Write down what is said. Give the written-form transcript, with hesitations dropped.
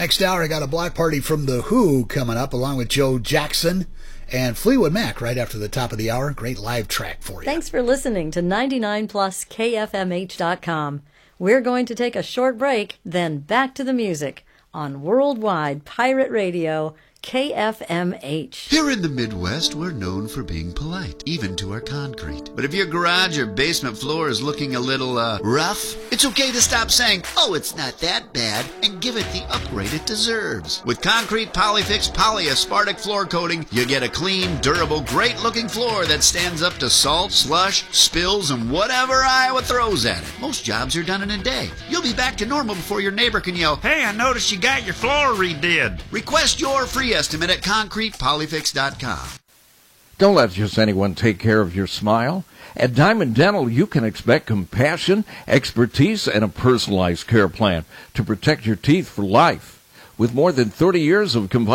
Next hour, I got a block party from The Who coming up, along with Joe Jackson and Fleetwood Mac right after the top of the hour. Great live track for you. Thanks for listening to 99plus KFMH.com. We're going to take a short break, then back to the music on Worldwide Pirate Radio, KFMH. Here in the Midwest, we're known for being polite, even to our concrete. But if your garage or basement floor is looking a little, rough, it's okay to stop saying, "Oh, it's not that bad," and give it the upgrade it deserves. With Concrete Polyfix Polyaspartic Floor Coating, you get a clean, durable, great-looking floor that stands up to salt, slush, spills, and whatever Iowa throws at it. Most jobs are done in a day. You'll be back to normal before your neighbor can yell, "Hey, I noticed you got your floor redid." Request your free estimate at ConcretePolyfix.com. Don't let just anyone take care of your smile. At Diamond Dental, you can expect compassion, expertise, and a personalized care plan to protect your teeth for life. With more than 30 years of